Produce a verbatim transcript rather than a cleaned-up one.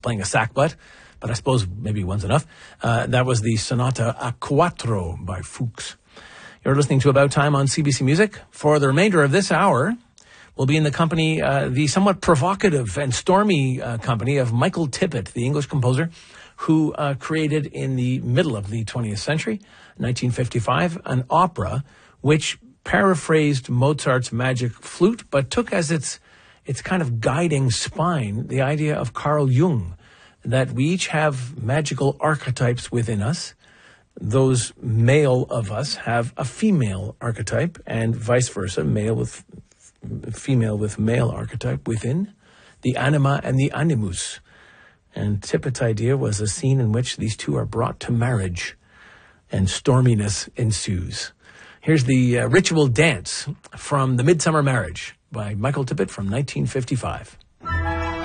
playing a sackbut, but I suppose maybe one's enough. Uh, that was the Sonata a Quattro by Fuchs. You're listening to About Time on C B C Music. For the remainder of this hour, we'll be in the company, uh, the somewhat provocative and stormy uh, company of Michael Tippett, the English composer who uh, created in the middle of the twentieth century, nineteen fifty-five, an opera which paraphrased Mozart's Magic Flute, but took as its its kind of guiding spine the idea of Carl Jung, that we each have magical archetypes within us. Those male of us have a female archetype, and vice versa, male with female with male archetype within, the anima and the animus. And Tippett's idea was a scene in which these two are brought to marriage, and storminess ensues. Here's the uh, ritual dance from The Midsummer Marriage by Michael Tippett from nineteen fifty-five.